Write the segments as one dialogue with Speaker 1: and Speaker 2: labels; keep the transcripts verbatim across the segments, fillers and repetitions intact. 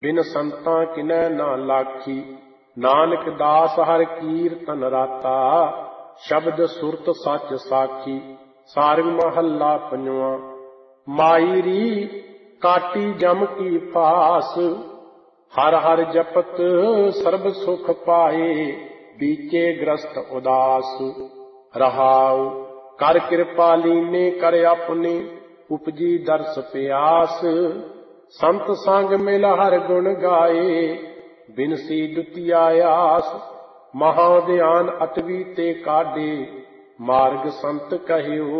Speaker 1: बिन संतां किनै ना लाखी। नानक दास हर कीर्तन राता, शब्द सुरत सच साखी। सारंग महला पंजवां। माई री काटी जम की फास, हर हर जपत सर्ब सुख पाए। बीचे ग्रस्त उदास रहाउ, कर कृपा लीने कर अपने। उपजी दर्श प्यास, संत संग मिल हर गुण गाए। बिनसी दुतिया आस, महाध्यान अटवी ते काढे। मार्ग संत कहियो,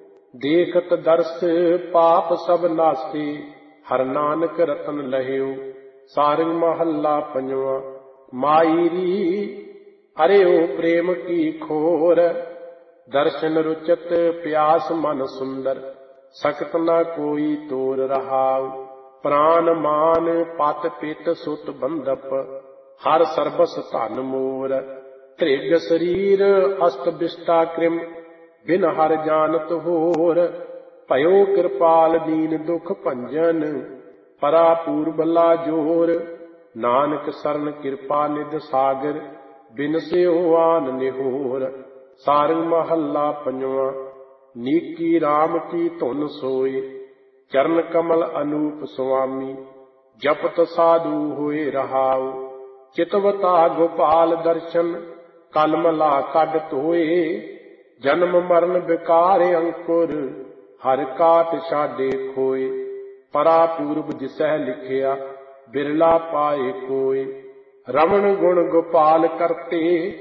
Speaker 1: देखत दर्श पाप सब नासे। हर नानक रतन लहियो। सारंग महला पंजवां। माई री अरे ओ प्रेम की खोर, दर्शन रुचत प्यास मन सुंदर। सकत न कोई तोर रहाउ, प्राण मान पत पित सुत बंधप। हर सर्बस धन मोर, त्रिग शरीर अष्ट विष्टा कृम। बिन हर जानत होर, भयो कृपाल दीन दुख भंजन। परा पूर्बला जोर, नानक सरन कृपा निध सागर। बिन सेओ आन निहोर। सारंग महला पंजवां। नीकी राम की धुन सोए, चरण कमल अनूप स्वामी। जपत साधु होए रहाउ, चितवता गोपाल दर्शन। कलमला कड धोए, जन्म मरण विकार अंकुर। हर काट छाडे खोए, परा पूर्व जिसह लिखिया। बिरला पाए कोय, रमण गुण गोपाल करते।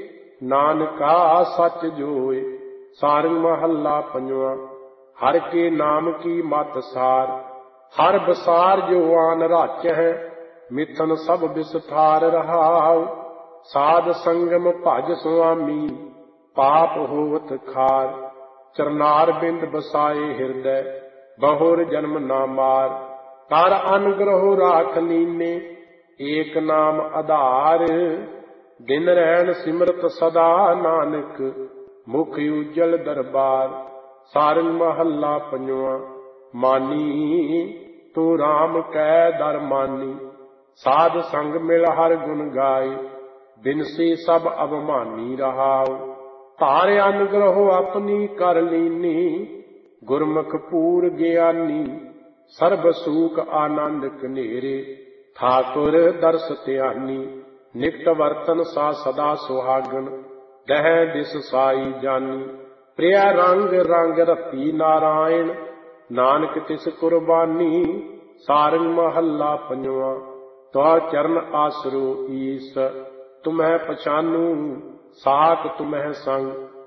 Speaker 1: नानका सच जोए। सारंग महला पंजवां। हर के नाम की मत सार, हर बसार जो आन राच है। मिथन सब विस्तार रहाउ, साध संगम भज स्वामी। पाप होवत खार, चरनार बिंद बसाए हृदय। बहुर जन्म ना मार, कर अनुग्रह राख लीने। एक नाम आधार, दिन रैन सिमरत सदा। नानक मुख उज्जल दरबार। सारंग महला पंजवां। मानी तू राम कै दर मानी, साध संग मिल हर गुण गाए। बिनसी सब अवमानी रहाउ, तारे अनुग्रह अपनी कर लीनी। गुरमुख पूर ज्ञानी, सर्ब सुख आनंद कनेरे। ठाकुर दर्श ध्यानी, निकट वर्तन सा सदा सुहागन। दह दिस साई जानी, प्रिय रंग रंग रती नारायण। नानक तिस कुर्बानी। सारंग महला पंजवां। तो चरण आसरो ईस, तुम्हें पछानू। साख तुम्हें संग,